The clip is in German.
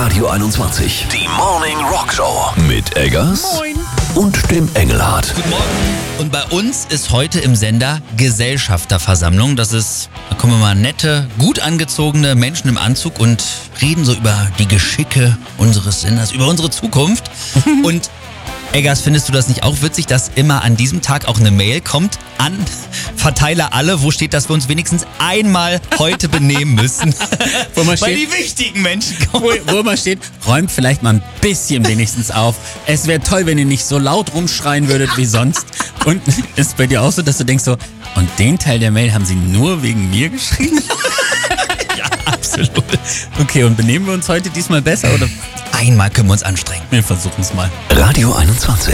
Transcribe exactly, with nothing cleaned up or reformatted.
Radio einundzwanzig. Die Morning Rock Show mit Eggers Moin. und dem Engelhard. Guten Morgen. Und bei uns ist heute im Sender Gesellschafterversammlung. Das ist, da kommen mal nette, gut angezogene Menschen im Anzug und reden so über die Geschicke unseres Senders, über unsere Zukunft. Und Eggers, findest du das nicht auch witzig, dass immer an diesem Tag auch eine Mail kommt an Verteiler alle, wo steht, dass wir uns wenigstens einmal heute benehmen müssen? Wo man Weil steht, die wichtigen Menschen kommen. wo, wo man steht, räumt vielleicht mal ein bisschen wenigstens auf. Es wäre toll, wenn ihr nicht so laut rumschreien würdet wie sonst. Und ist bei dir auch so, dass du denkst so, und den Teil der Mail haben sie nur wegen mir geschrieben? Ja, absolut. Okay, und benehmen wir uns heute diesmal besser oder? Einmal können wir uns anstrengen. Wir versuchen es mal. Radio einundzwanzig.